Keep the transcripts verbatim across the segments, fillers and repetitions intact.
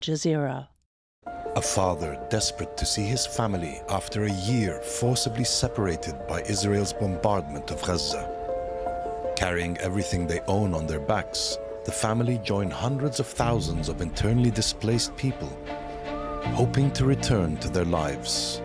Jazeera. A father desperate to see his family after a year forcibly separated by Israel's bombardment of Gaza. Carrying everything they own on their backs, the family join hundreds of thousands of internally displaced people, hoping to return to their lives.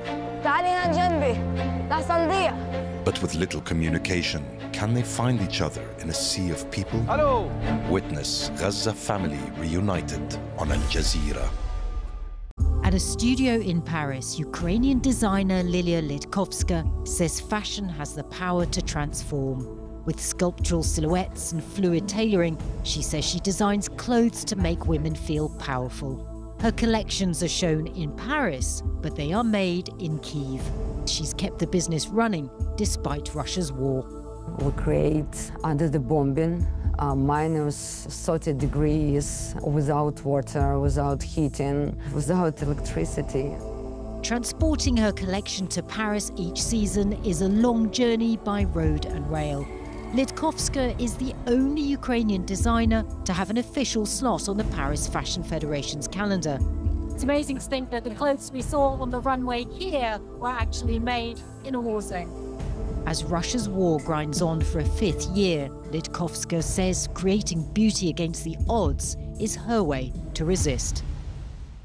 But with little communication, can they find each other in a sea of people? Hello. Witness Gaza family reunited on Al Jazeera. At a studio in Paris, Ukrainian designer Lilia Litkovska says fashion has the power to transform. With sculptural silhouettes and fluid tailoring, she says she designs clothes to make women feel powerful. Her collections are shown in Paris, but they are made in Kyiv. She's kept the business running despite Russia's war. We create under the bombing, uh, minus thirty degrees, without water, without heating, without electricity. Transporting her collection to Paris each season is a long journey by road and rail. Litkovska is the only Ukrainian designer to have an official slot on the Paris Fashion Federation's calendar. It's amazing to think that the clothes we saw on the runway here were actually made in a war zone. As Russia's war grinds on for a fifth year, Litkovska says creating beauty against the odds is her way to resist.